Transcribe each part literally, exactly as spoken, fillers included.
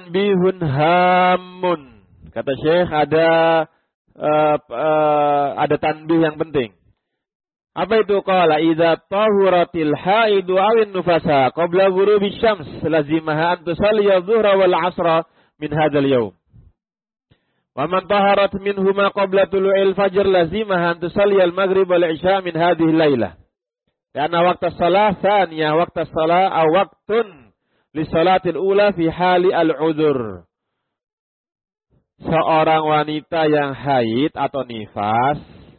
tanbihun hamun. Kata Syekh ada uh, uh, ada tanbih yang penting. Apa itu? Qala idza tahuratil haidu awin nufasa qabla ghurubi syams lazimaha an tusalli adh-dhuhra wal 'ashra min hadzal yawm. Wa man taharat minhuma qabla tulu'il fajr lazimaha an tusalli al-maghrib wal 'isha min hadhihi al-lailah. Karena waktu salat tsaniyah waktu salat aw waqtun li salatil ula fi hali al-'udhr. Seorang wanita yang haid atau nifas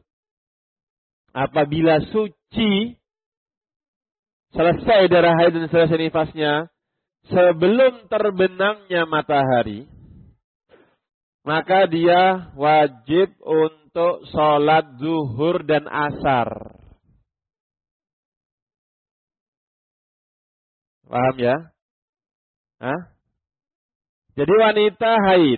apabila suci, selesai darah haid dan selesai nifasnya, sebelum terbenamnya matahari, maka dia wajib untuk sholat zuhur dan asar. Paham ya? Hah? Jadi wanita haid.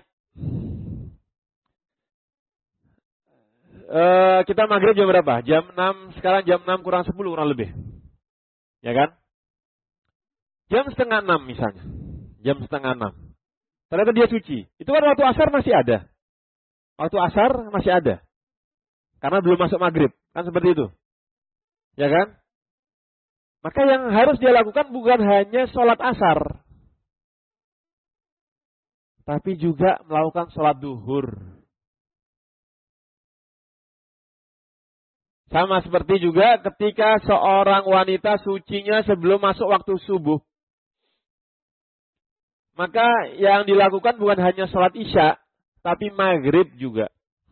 Uh, kita maghrib jam berapa? Jam enam, sekarang jam enam kurang sepuluh kurang lebih. Ya kan? Jam setengah enam misalnya. Jam setengah enam. Ternyata dia suci. Itu kan waktu asar masih ada. Waktu asar masih ada. Karena belum masuk maghrib. Kan seperti itu. Ya kan? Maka yang harus dia lakukan bukan hanya sholat asar. Tapi juga melakukan sholat duhur. Sama seperti juga ketika seorang wanita sucinya sebelum masuk waktu subuh. Maka yang dilakukan bukan hanya sholat isya, tapi maghrib juga.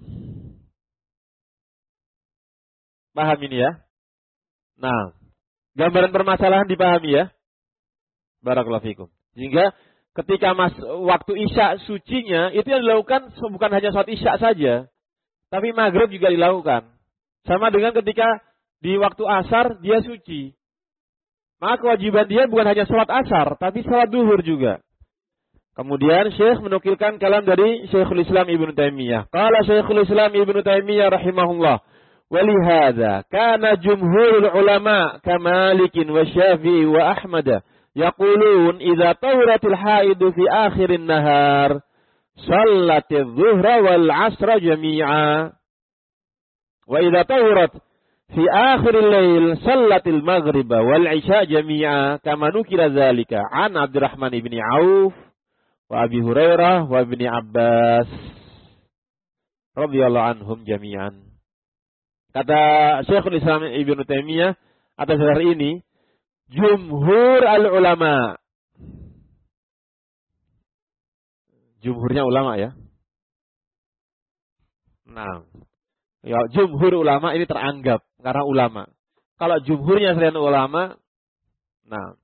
Paham ini ya? Nah, gambaran permasalahan dipahami ya? Barakallahu fikum. Sehingga ketika mas, waktu isya sucinya, itu yang dilakukan bukan hanya sholat isya saja, tapi maghrib juga dilakukan. Sama dengan ketika di waktu asar dia suci. Maka kewajiban dia bukan hanya sholat asar, tapi sholat duhur juga. Kemudian Syekh menukilkan kalam dari Syekhul Islam Ibnu Taimiyah. Qala Syekhul Islam Ibnu Taimiyah rahimahullah. Walihada kana jumhurul ulama kamalikin wa syafi'i wa ahmada yaqulun idza tahuratil haidu fi akhirin nahar sallatiz zuhra wal 'ashra jami'a. Wa idza tahurat fi akhiril lail sallatil maghriba wal 'isha jami'a kama nukila dzalika an Abdurrahman ibn Auf wa Abi Hurairah wa Ibni Abbas radhiyallahu anhum jami'an. Kata Syekhul Islam Ibnu Taimiyah atas dasar ini jumhur al ulama, jumhurnya ulama ya. Nah, ya, jumhur ulama ini teranggap karena ulama. Kalau jumhurnya selain ulama, nah,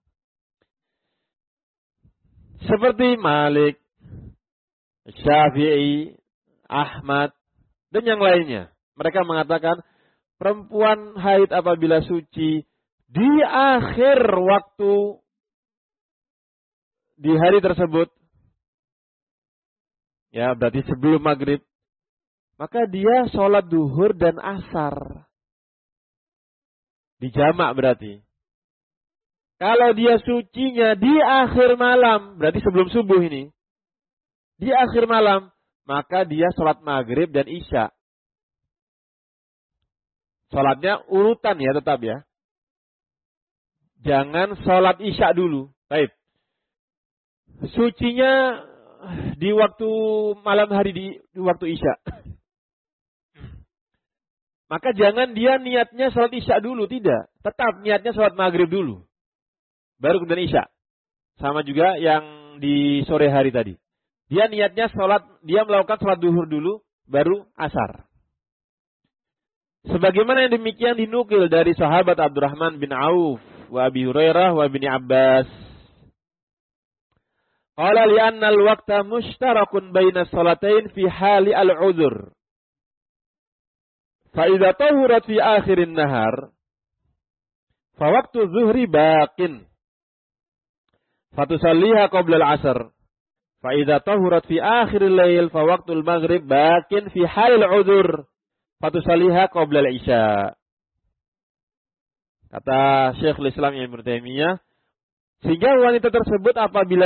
seperti Malik, Syafi'i, Ahmad, dan yang lainnya. Mereka mengatakan perempuan haid apabila suci di akhir waktu di hari tersebut, ya berarti sebelum maghrib, maka dia sholat duhur dan asar. Dijamak berarti. Kalau dia sucinya di akhir malam, berarti sebelum subuh ini. Di akhir malam, maka dia sholat maghrib dan isya. Sholatnya urutan ya tetap ya. Jangan sholat isya dulu. Baik. Sucinya di waktu malam hari, di, di waktu isya. Maka jangan dia niatnya sholat isya dulu, tidak. Tetap niatnya sholat maghrib dulu. Baru kemudian isya. Sama juga yang di sore hari tadi. Dia niatnya sholat, dia melakukan sholat duhur dulu, baru asar. Sebagaimana yang demikian dinukil dari sahabat Abdurrahman bin Auf, wa Abi Hurairah, wa Ibni Abbas. Qala li'anna al-waqta mushtarakun baina salatain fi hali al-'udhr. Fa'idha tahurat fi akhirin nahar, fawaktu zuhri baqin, fatusalliha qabla al-'asr. Fa'idha tahurat fi akhiril lail, fawaktu al-maghrib baqin fi halil 'udhr, fatusalliha qabla al-'isha. Kata Syekhul Islam Ibnu Taimiyah, sehingga wanita tersebut apabila